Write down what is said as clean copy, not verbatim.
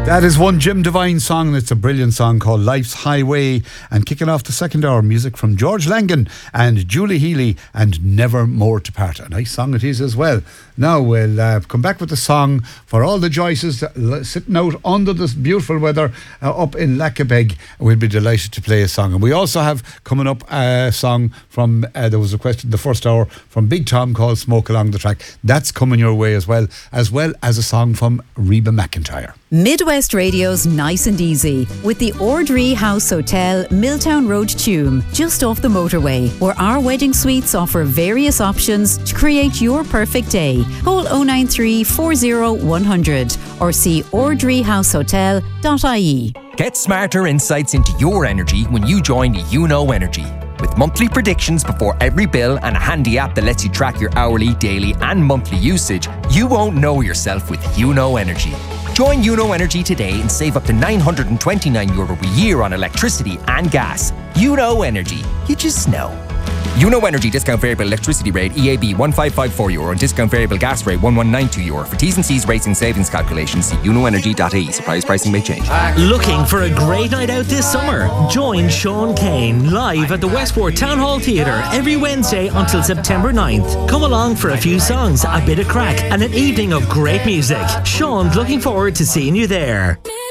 That is one Jim Devine song. It's a brilliant song called Life's Highway. And kicking off the second hour, music from George Langan and Julie Healy and Never More to Part. A nice song it is as well. Now we'll come back with the song for all the Joyces sitting out under this beautiful weather up in Lackabeg. We'll be delighted to play a song. And we also have coming up a song from, there was a question in the first hour from Big Tom called Smoke Along the Track. That's coming your way as well as a song from Reba McEntire. Midwest Radio's Nice and Easy with the Ordree House Hotel, Milltown Road, Tuam, just off the motorway, where our wedding suites offer various options to create your perfect day. Call 093 40 100 or see ordreehousehotel.ie. Get smarter insights into your energy when you join YouKnow Energy. With monthly predictions before every bill and a handy app that lets you track your hourly, daily and monthly usage, you won't know yourself with YouKnow Energy. Join YouKnow Energy today and save up to €929 a year on electricity and gas. YouKnow Energy. You just know. YouKnow Energy discount variable electricity rate EAB €1554 and discount variable gas rate €1192. For T's and C's rates and savings calculations, see YouKnowEnergy.ie. Surprise pricing may change. Looking for a great night out this summer? Join Sean Kane live at the Westport Town Hall Theatre every Wednesday until September 9th. Come along for a few songs, a bit of crack and an evening of great music. Sean's looking forward to seeing you there.